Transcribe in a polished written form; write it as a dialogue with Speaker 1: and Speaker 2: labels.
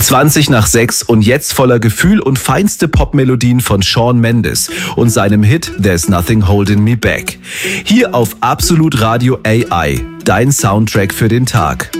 Speaker 1: 20 nach 6 und jetzt voller Gefühl und feinste Popmelodien von Shawn Mendes und seinem Hit There's Nothing Holding Me Back. Hier auf Absolut Radio AI, dein Soundtrack für den Tag.